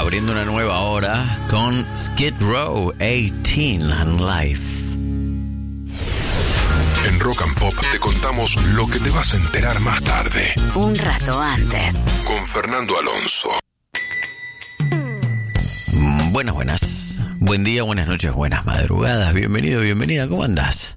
abriendo una nueva hora con Skid Row, 18 and Life. En Rock and Pop te contamos lo que te vas a enterar más tarde. Un rato antes. Con Fernando Alonso. Buenas. Buen día, buenas noches, buenas madrugadas. Bienvenido, bienvenida. ¿Cómo andás?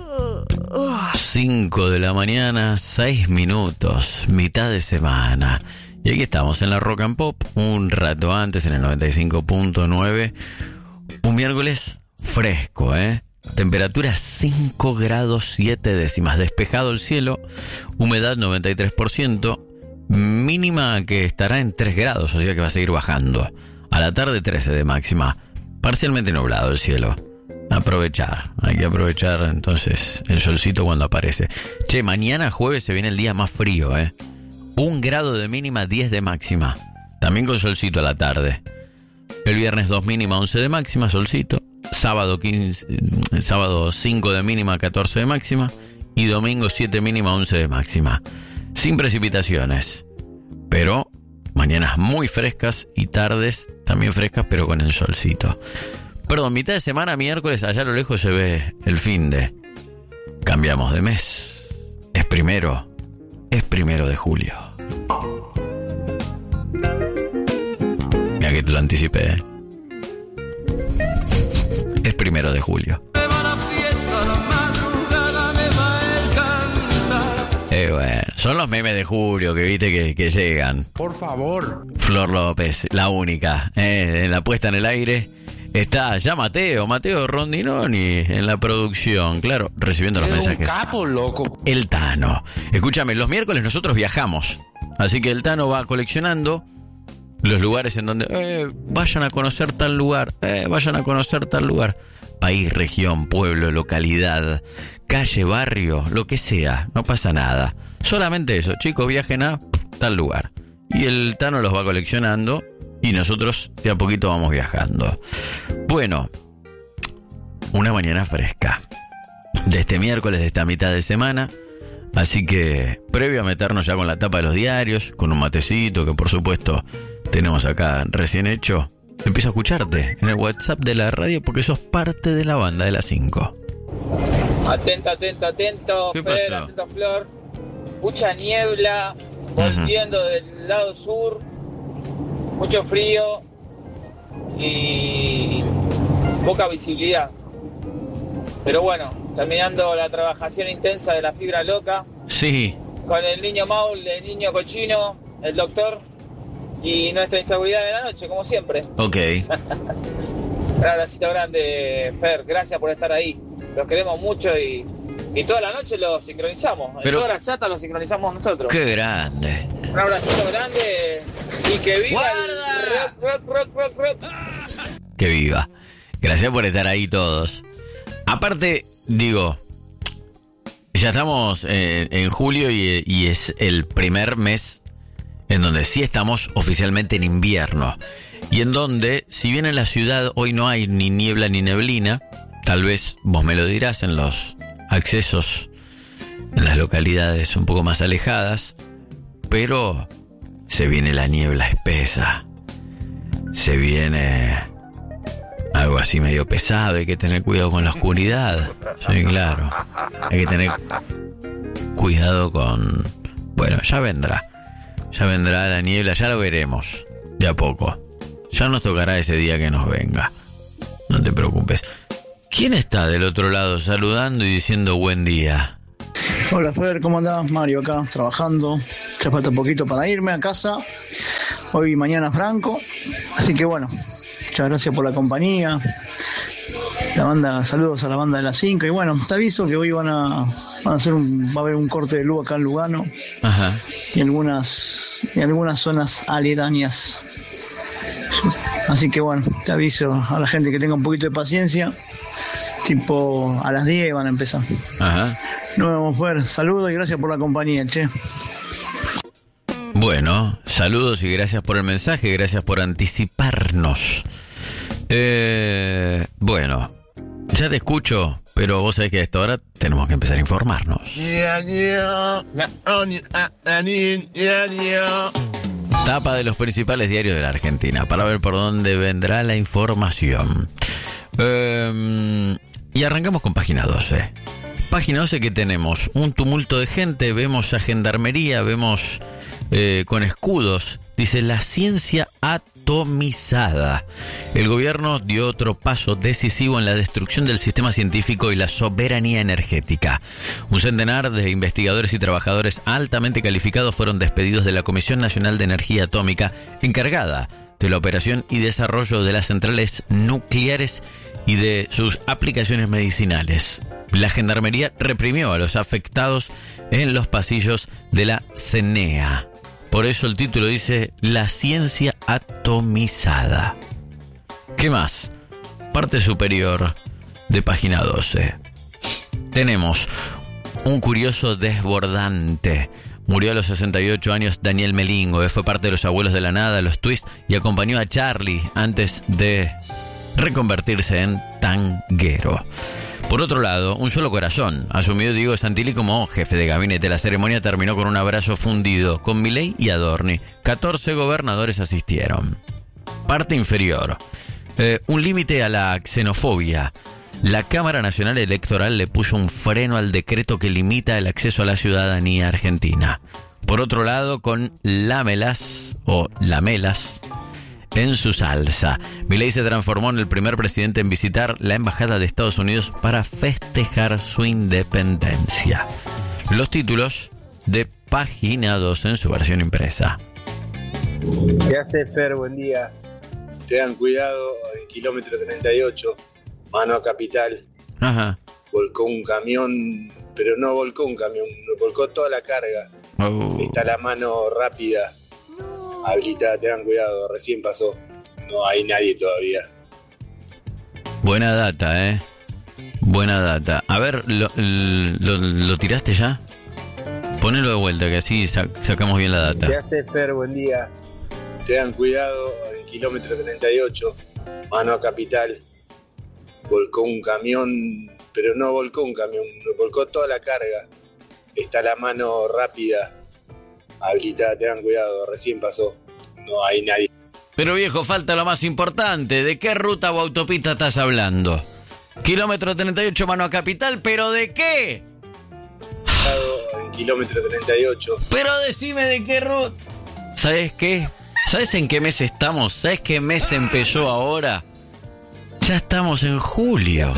5 de la mañana, 6 minutos, mitad de semana. Y aquí estamos en la Rock and Pop, un rato antes en el 95.9. Un miércoles fresco, Temperatura 5 grados 7 décimas. Despejado el cielo, humedad 93%, mínima que estará en 3 grados, o sea que va a seguir bajando. A la tarde 13 de máxima, parcialmente nublado el cielo. Hay que aprovechar entonces el solcito cuando aparece. Che, mañana jueves se viene el día más frío, 1 grado de mínima, 10 de máxima. También con solcito a la tarde. El viernes 2 mínima, 11 de máxima, solcito. Sábado 5 de mínima, 14 de máxima. Y domingo 7 mínima, 11 de máxima. Sin precipitaciones. Pero mañanas muy frescas y tardes también frescas, pero con el solcito. Perdón, mitad de semana, miércoles, allá a lo lejos se ve el fin de. Cambiamos de mes. Es primero de julio. Mira que te lo anticipé, Es 1 de julio. Bueno, son los memes de julio que viste que llegan. Por favor. Flor López, la única, en la puesta en el aire. Está ya Mateo Rondinoni en la producción, claro, recibiendo los mensajes. Un capo, loco. El Tano. Escúchame, los miércoles nosotros viajamos. Así que el Tano va coleccionando los lugares en donde vayan a conocer tal lugar. País, región, pueblo, localidad, calle, barrio, lo que sea. No pasa nada. Solamente eso. Chicos, viajen a tal lugar. Y el Tano los va coleccionando. Y nosotros de a poquito vamos viajando. Bueno, una mañana fresca de este miércoles, de esta mitad de semana. Así que, previo a meternos ya con la tapa de los diarios, con un matecito que por supuesto tenemos acá recién hecho, empiezo a escucharte en el WhatsApp de la radio porque sos parte de la banda de las 5. Atento, ¿Qué Fer, pasó? atento, Flor. Mucha niebla, volviendo del lado sur. Mucho frío y poca visibilidad. Pero bueno, terminando la trabajación intensa de la fibra loca. Sí. Con el niño Maul, el niño cochino, el doctor y nuestra inseguridad de la noche, como siempre. Ok. Un abracito grande, Fer. Gracias por estar ahí. Los queremos mucho y toda la noche los sincronizamos. Pero en todas las chatas los sincronizamos nosotros. Qué grande. Un abracito grande y que viva el rock. Que viva. Gracias por estar ahí todos. Aparte, digo, ya estamos en julio y es el primer mes en donde sí estamos oficialmente en invierno. Y en donde, si bien en la ciudad hoy no hay ni niebla ni neblina, tal vez vos me lo dirás en los accesos en las localidades un poco más alejadas, pero se viene la niebla espesa, se viene algo así medio pesado, hay que tener cuidado con la oscuridad, sí, claro, hay que tener cuidado con... Bueno, ya vendrá la niebla, ya lo veremos de a poco, ya nos tocará ese día que nos venga, no te preocupes. ¿Quién está del otro lado saludando y diciendo buen día? Hola Fer, ¿cómo andás? Mario acá, trabajando. Ya falta un poquito para irme a casa. Hoy y mañana franco. Así que bueno, muchas gracias por la compañía. Saludos a la banda de las 5. Y bueno, te aviso que hoy va a haber un corte de luz acá en Lugano. Ajá. Y algunas zonas aledañas. Así que bueno, te aviso a la gente que tenga un poquito de paciencia. Tipo a las 10 van a empezar. Ajá. Nos vemos, Fer. Saludos y gracias por la compañía, che. Bueno, saludos y gracias por el mensaje, gracias por anticiparnos. Bueno, ya te escucho, pero vos sabés que a esta hora tenemos que empezar a informarnos. Tapa de los principales diarios de la Argentina para ver por dónde vendrá la información. Y arrancamos con página 12. Página 12 que tenemos un tumulto de gente, vemos a gendarmería, vemos con escudos. Dice la ciencia atomizada. El gobierno dio otro paso decisivo en la destrucción del sistema científico y la soberanía energética. Un centenar de investigadores y trabajadores altamente calificados fueron despedidos de la Comisión Nacional de Energía Atómica, encargada de la operación y desarrollo de las centrales nucleares y de sus aplicaciones medicinales. La gendarmería reprimió a los afectados en los pasillos de la CNEA. Por eso el título dice La ciencia atomizada. ¿Qué más? Parte superior de página 12. Tenemos un curioso desbordante. Murió a los 68 años Daniel Melingo. Fue parte de los Abuelos de la Nada, los Twist, y acompañó a Charlie antes de reconvertirse en tanguero. Por otro lado, un solo corazón. Asumió Diego Santilli como jefe de gabinete. La ceremonia terminó con un abrazo fundido con Milei y Adorni. 14 gobernadores asistieron. Parte inferior. Un límite a la xenofobia. La Cámara Nacional Electoral le puso un freno al decreto que limita el acceso a la ciudadanía argentina. Por otro lado, con Lamelas en su salsa. Milei se transformó en el primer presidente en visitar la embajada de Estados Unidos para festejar su independencia. Los títulos de página 2 en su versión impresa. ¿Qué hace, Fer? Buen día. Tengan cuidado, en kilómetro 38, mano a Capital. Ajá. Volcó un camión, pero no volcó un camión, volcó toda la carga. Está la mano rápida habilitada, tengan cuidado, recién pasó. No hay nadie todavía. Buena data, Buena data. A ver, ¿lo tiraste ya? Ponelo de vuelta, que así sacamos bien la data. ¿Qué hace, Fer? Buen día. Tengan cuidado, en kilómetro 38, mano a Capital. Volcó un camión, pero no volcó un camión, volcó toda la carga. Está la mano rápida habilitada, tengan cuidado, recién pasó. No hay nadie. Pero viejo, falta lo más importante. ¿De qué ruta o autopista estás hablando? Kilómetro 38, mano a Capital, ¿pero de qué? En kilómetro 38. Pero decime de qué ruta. ¿Sabes qué? ¿Sabes en qué mes estamos? ¿Sabes qué mes empezó ahora? Ya estamos en julio.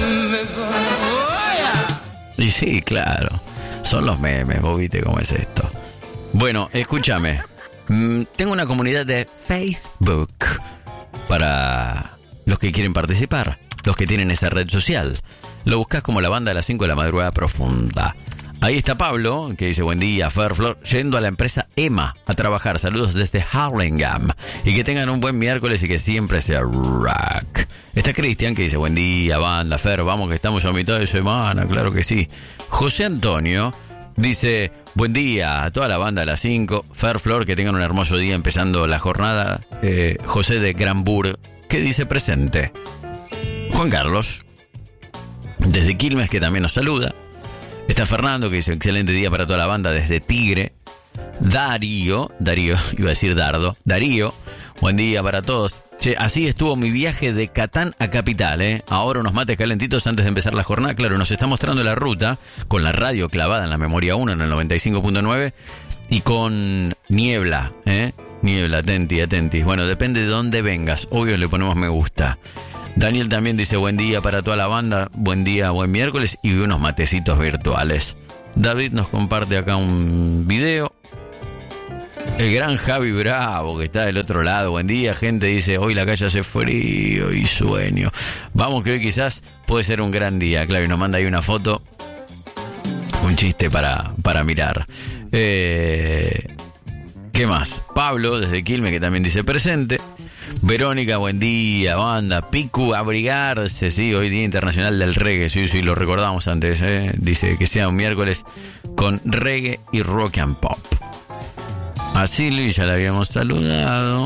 Y sí, claro. Son los memes, vos viste cómo es esto. Bueno, escúchame. Tengo una comunidad de Facebook para los que quieren participar, los que tienen esa red social. Lo buscas como la banda de las 5 de la madrugada profunda. Ahí está Pablo, que dice: buen día, Fer, Flor, yendo a la empresa EMA a trabajar. Saludos desde Hurlingham. Y que tengan un buen miércoles y que siempre sea rock. Está Cristian, que dice: buen día, banda, Fer, vamos que estamos a mitad de semana, claro que sí. José Antonio dice: buen día a toda la banda de las 5. Fer, Flor, que tengan un hermoso día empezando la jornada. José de Granburg, que dice presente. Juan Carlos, desde Quilmes, que también nos saluda. Está Fernando, que dice: excelente día para toda la banda desde Tigre. Darío, iba a decir Dardo. Darío, buen día para todos. Che, así estuvo mi viaje de Catán a Capital, Ahora unos mates calentitos antes de empezar la jornada. Claro, nos está mostrando la ruta con la radio clavada en la memoria 1 en el 95.9 y con niebla, Niebla, atentis. Bueno, depende de dónde vengas. Obvio le ponemos me gusta. Daniel también dice: buen día para toda la banda, buen día, buen miércoles y unos matecitos virtuales. David nos comparte acá un video. El gran Javi Bravo, que está del otro lado. Buen día, gente, dice: hoy la calle hace frío y sueño. Vamos, que hoy quizás puede ser un gran día. Claro, y nos manda ahí una foto. Un chiste para mirar. ¿Qué más? Pablo, desde Quilmes, que también dice presente. Verónica, buen día, banda. Picu, abrigarse, sí, hoy Día Internacional del Reggae. Sí, lo recordamos antes, Dice que sea un miércoles con reggae y rock and pop. A Silvi ya la habíamos saludado.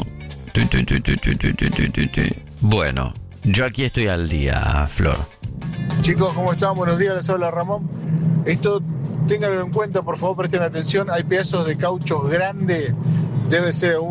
Bueno, yo aquí estoy al día, Flor. Chicos, ¿cómo están? Buenos días, les habla Ramón. Esto, ténganlo en cuenta, por favor, presten atención. Hay pedazos de caucho grande. Debe ser un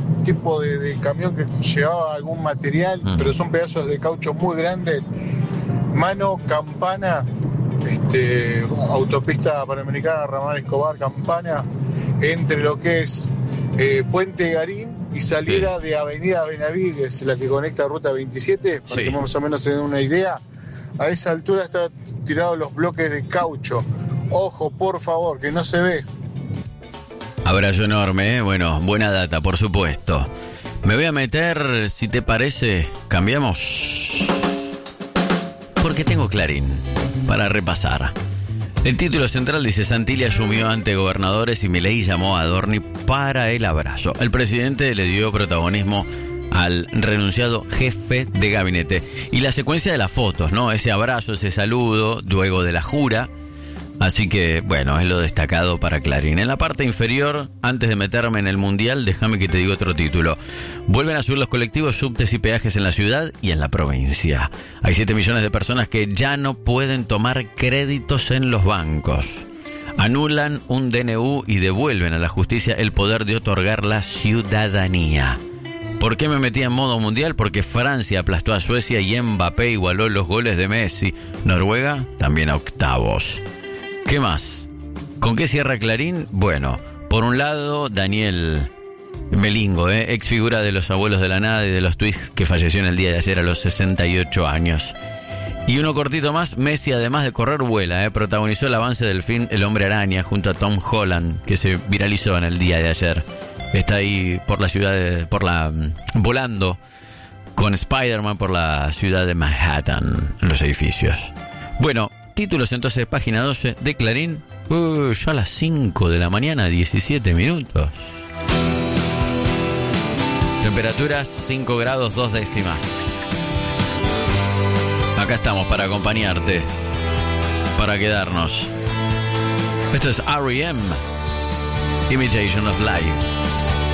tipo de camión que llevaba algún material, pero son pedazos de caucho muy grandes. Mano Campana, autopista panamericana, Ramón Escobar, Campana, entre lo que es Puente Garín y salida de Avenida Benavides, la que conecta Ruta 27, para que más o menos se den una idea. A esa altura están tirados los bloques de caucho. Ojo, por favor, que no se ve. Abrazo enorme, Bueno, buena data, por supuesto. Me voy a meter, si te parece, cambiamos. Porque tengo Clarín para repasar. El título central dice: Santilli asumió ante gobernadores y Milei llamó a Adorni para el abrazo. El presidente le dio protagonismo al renunciado jefe de gabinete. Y la secuencia de las fotos, ¿no? Ese abrazo, ese saludo, luego de la jura. Así que, bueno, es lo destacado para Clarín. En la parte inferior, antes de meterme en el Mundial, déjame que te diga otro título. Vuelven a subir los colectivos, subtes y peajes en la ciudad y en la provincia. Hay 7 millones de personas que ya no pueden tomar créditos en los bancos. Anulan un DNU y devuelven a la justicia el poder de otorgar la ciudadanía. ¿Por qué me metí en modo mundial? Porque Francia aplastó a Suecia y Mbappé igualó los goles de Messi. Noruega también a octavos. ¿Qué más? ¿Con qué cierra Clarín? Bueno, por un lado, Daniel Melingo, ex figura de los abuelos de la nada y de los tweets, que falleció en el día de ayer a los 68 años. Y uno cortito más, Messi, además de correr, vuela, protagonizó el avance del film El Hombre Araña junto a Tom Holland, que se viralizó en el día de ayer. Está ahí por la ciudad, volando con Spider-Man por la ciudad de Manhattan, en los edificios. Bueno, títulos entonces, página 12 de Clarín. Ya a las 5 de la mañana, 17 minutos. Temperaturas 5 grados 2 décimas. Acá estamos para acompañarte, para quedarnos. Esto es R.E.M. Imitation of Life.